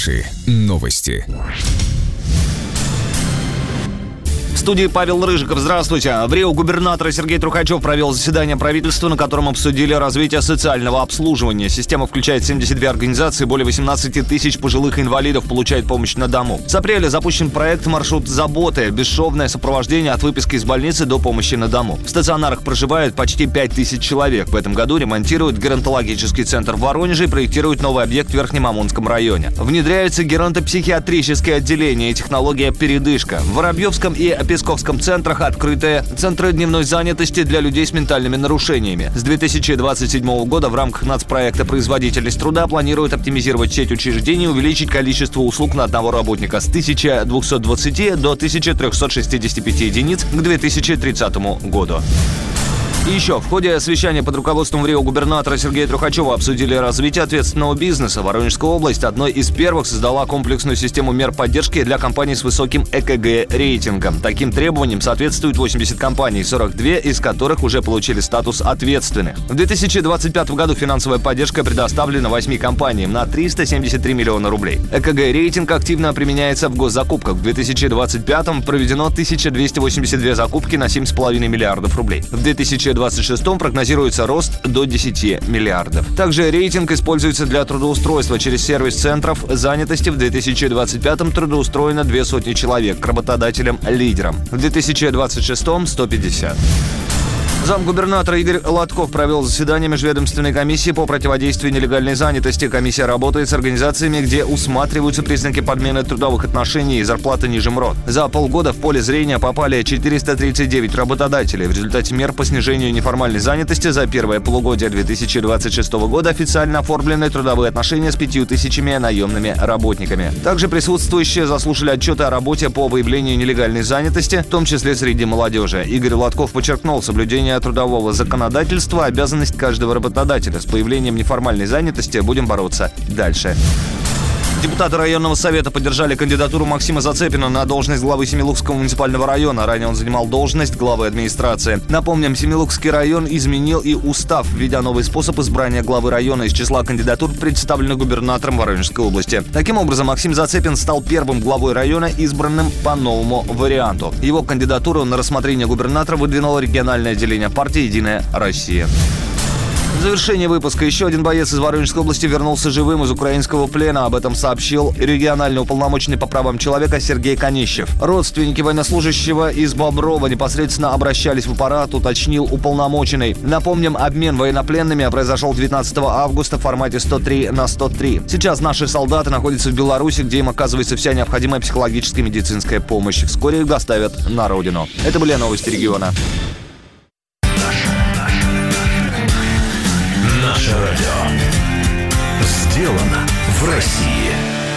Наши новости. В студии Павел Рыжиков. Здравствуйте. В Рио губернатор Сергей Трухачев провел заседание правительства, на котором обсудили развитие социального обслуживания. Система включает 72 организации, более 18 тысяч пожилых инвалидов получают помощь на дому. С апреля запущен проект «Маршрут заботы» – бесшовное сопровождение от выписки из больницы до помощи на дому. В стационарах проживают почти 5000 человек. В этом году ремонтируют геронтологический центр в Воронеже и проектируют новый объект в Верхнем Амурском районе. Внедряется геронтопсихиатрическое отделение и технология «Передышка». В Воробьевском и Песковском центрах открыты центры дневной занятости для людей с ментальными нарушениями. С 2027 года в рамках нацпроекта «Производительность труда» планируют оптимизировать сеть учреждений и увеличить количество услуг на одного работника с 1220 до 1365 единиц к 2030 году. И еще, в ходе совещания под руководством Рио губернатора Сергея Трухачева обсудили развитие ответственного бизнеса. Воронежская область одной из первых создала комплексную систему мер поддержки для компаний с высоким ЭКГ-рейтингом. Таким требованиям соответствуют 80 компаний, 42 из которых уже получили статус ответственных. В 2025 году финансовая поддержка предоставлена 8 компаниям на 373 миллиона рублей. ЭКГ-рейтинг активно применяется в госзакупках. В 2025 проведено 1282 закупки на 7,5 миллиардов рублей. В 2026 прогнозируется рост до 10 миллиардов. Также рейтинг используется для трудоустройства через сервис центров занятости. В 2025-м трудоустроено 200 человек к работодателям-лидерам. В 2026-м 150. Замгубернатора Игорь Лотков провел заседание Межведомственной комиссии по противодействию нелегальной занятости. Комиссия работает с организациями, где усматриваются признаки подмены трудовых отношений и зарплаты ниже МРОТ. За полгода в поле зрения попали 439 работодателей. В результате мер по снижению неформальной занятости за первое полугодие 2026 года официально оформлены трудовые отношения с 5000 наемными работниками. Также присутствующие заслушали отчеты о работе по выявлению нелегальной занятости, в том числе среди молодежи. Игорь Лотков подчеркнул соблюдение трудового законодательства – обязанность каждого работодателя. С появлением неформальной занятости будем бороться дальше. Депутаты районного совета поддержали кандидатуру Максима Зацепина на должность главы Семилукского муниципального района. Ранее он занимал должность главы администрации. Напомним, Семилукский район изменил и устав, введя новый способ избрания главы района из числа кандидатур, представленных губернатором Воронежской области. Таким образом, Максим Зацепин стал первым главой района, избранным по новому варианту. Его кандидатуру на рассмотрение губернатора выдвинуло региональное отделение партии «Единая Россия». В завершении выпуска еще один боец из Воронежской области вернулся живым из украинского плена. Об этом сообщил региональный уполномоченный по правам человека Сергей Конищев. Родственники военнослужащего из Боброва непосредственно обращались в аппарат, уточнил уполномоченный. Напомним, обмен военнопленными произошел 19 августа в формате 103/103. Сейчас наши солдаты находятся в Беларуси, где им оказывается вся необходимая психологическая и медицинская помощь. Вскоре их доставят на родину. Это были новости региона. Наше радио сделано в России.